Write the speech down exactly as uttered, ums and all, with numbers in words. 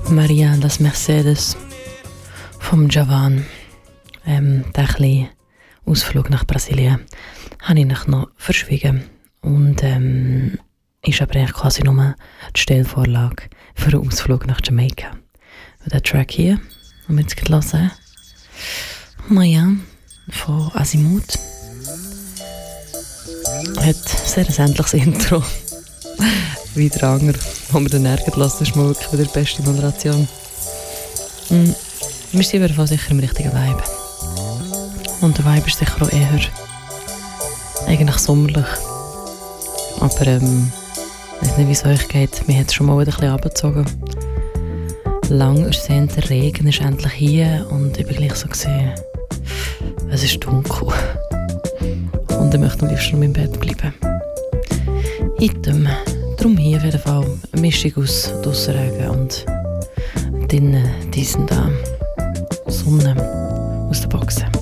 Maria das Mercedes vom Javan. Ähm, der kleine Ausflug nach Brasilien habe ich noch verschwiegen. Und ähm, ist aber eigentlich quasi nur die Stellvorlage für einen Ausflug nach Jamaika. Und der Track hier, den wir jetzt gerade hören, Maya von Azimuth, hat sehr ein sämtliches Intro. Wie der Anger, wo wir dann nirgends lassen, ist mal wirklich wieder die beste Moderation. Mm, wir sind auf jeden Fall sicher im richtigen Vibe. Und der Vibe ist sicher auch eher eigentlich sommerlich. Aber ähm, ich weiß nicht, wie es euch geht. Mir hat es schon mal wieder ein bisschen runtergezogen. Lang ersehnter Regen ist endlich hier und ich bin gleich so gesehen, es ist dunkel. Und ich möchte am liebsten noch im Bett bleiben. Item. Darum hier auf jeden Fall eine Mischung aus Dussenregen und drinnen diesen da Sonne aus der Boxen.